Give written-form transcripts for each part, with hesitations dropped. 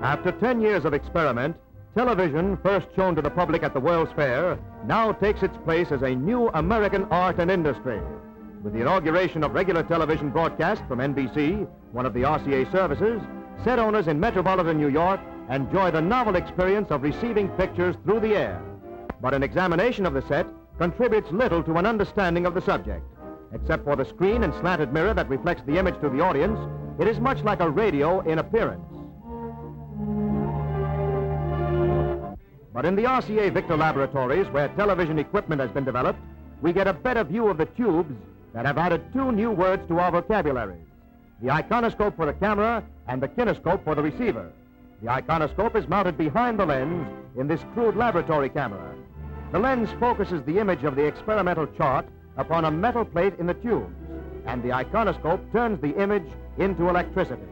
After 10 years of experiment, television, first shown to the public at the World's Fair, now takes its place as a new American art and industry. With the inauguration of regular television broadcast from NBC, one of the RCA services, set owners in metropolitan New York enjoy the novel experience of receiving pictures through the air. But an examination of the set contributes little to an understanding of the subject. Except for the screen and slanted mirror that reflects the image to the audience, it is much like a radio in appearance. But in the RCA Victor laboratories, where television equipment has been developed, we get a better view of the tubes that have added 2 new words to our vocabularies: the iconoscope for the camera and the kinescope for the receiver. The iconoscope is mounted behind the lens in this crude laboratory camera. The lens focuses the image of the experimental chart upon a metal plate in the tubes, and the iconoscope turns the image into electricity.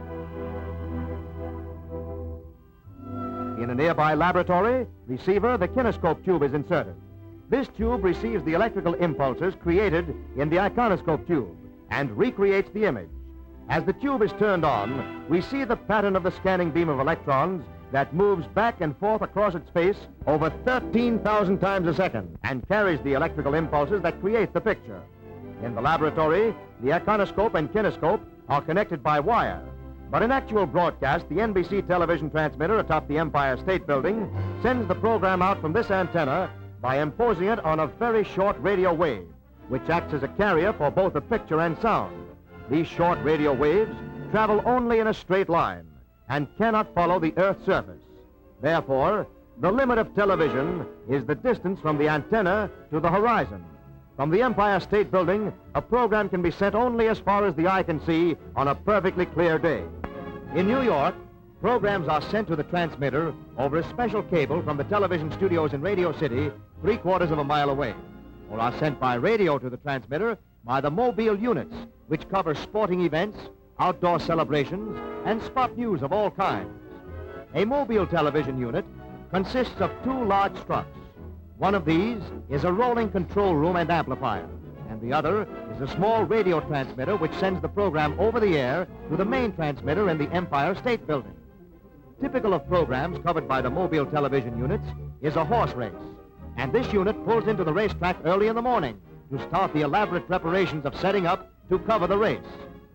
In a nearby laboratory receiver, the kinescope tube is inserted. This tube receives the electrical impulses created in the iconoscope tube and recreates the image. As the tube is turned on, we see the pattern of the scanning beam of electrons that moves back and forth across its face over 13,000 times a second and carries the electrical impulses that create the picture. In the laboratory, the iconoscope and kinescope are connected by wire. But in actual broadcast, the NBC television transmitter atop the Empire State Building sends the program out from this antenna by imposing it on a very short radio wave, which acts as a carrier for both the picture and sound. These short radio waves travel only in a straight line and cannot follow the Earth's surface. Therefore, the limit of television is the distance from the antenna to the horizon. From the Empire State Building, a program can be sent only as far as the eye can see on a perfectly clear day. In New York, programs are sent to the transmitter over a special cable from the television studios in Radio City, 3/4 of a mile away, or are sent by radio to the transmitter by the mobile units, which cover sporting events, outdoor celebrations, and spot news of all kinds. A mobile television unit consists of 2 large struts. One of these is a rolling control room and amplifier, and the other is a small radio transmitter which sends the program over the air to the main transmitter in the Empire State Building. Typical of programs covered by the mobile television units is a horse race, and this unit pulls into the racetrack early in the morning to start the elaborate preparations of setting up to cover the race.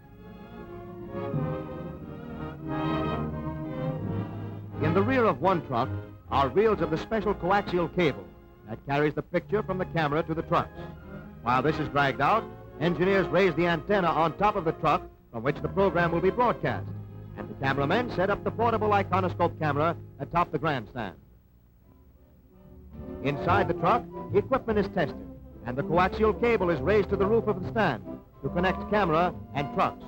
In the rear of one truck are reels of the special coaxial cable that carries the picture from the camera to the trucks. While this is dragged out, engineers raise the antenna on top of the truck from which the program will be broadcast, and the cameramen set up the portable iconoscope camera atop the grandstand. Inside the truck, equipment is tested, and the coaxial cable is raised to the roof of the stand to connect camera and trucks.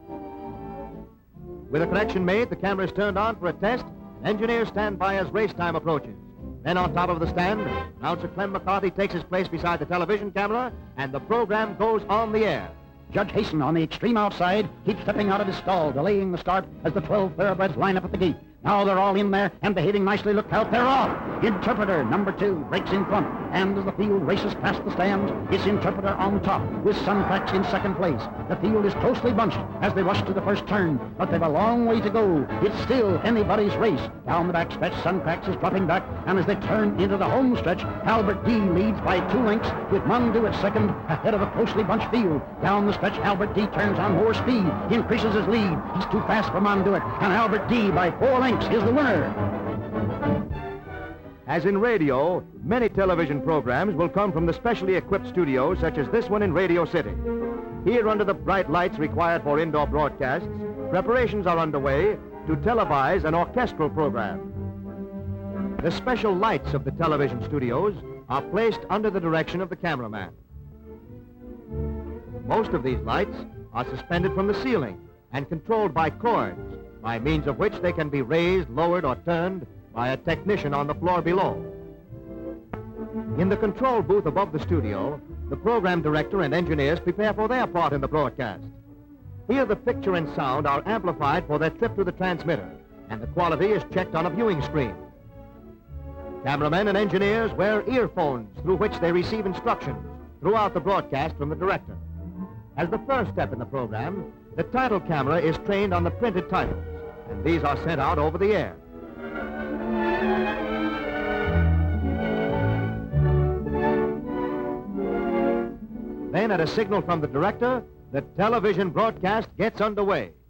With a connection made, the camera is turned on for a test, and engineers stand by as race time approaches. Then on top of the stand, announcer Clem McCarthy takes his place beside the television camera, and the program goes on the air. Judge Hasten on the extreme outside keeps stepping out of his stall, delaying the start as the 12 thoroughbreds line up at the gate. Now they're all in there and behaving nicely. Look out, they're off. Interpreter number 2 breaks in front, and as the field races past the stands, it's Interpreter on top with Sunfax in second place. The field is closely bunched as they rush to the first turn, but they've a long way to go. It's still anybody's race. Down the back stretch, Sunfax is dropping back, and as they turn into the home stretch, Albert D leads by 2 lengths with Mondu at second ahead of a closely bunched field. Down the stretch, Albert D turns on more speed, increases his lead. He's too fast for Monduit, and Albert D by 4 lengths is the winner. As in radio, many television programs will come from the specially equipped studios such as this one in Radio City. Here, under the bright lights required for indoor broadcasts, preparations are underway to televise an orchestral program. The special lights of the television studios are placed under the direction of the cameraman. Most of these lights are suspended from the ceiling and controlled by cords, by means of which they can be raised, lowered, or turned by a technician on the floor below. In the control booth above the studio, the program director and engineers prepare for their part in the broadcast. Here, the picture and sound are amplified for their trip to the transmitter, and the quality is checked on a viewing screen. Cameramen and engineers wear earphones through which they receive instructions throughout the broadcast from the director. As the first step in the program, the title camera is trained on the printed titles, and these are sent out over the air. Then, at a signal from the director, the television broadcast gets underway.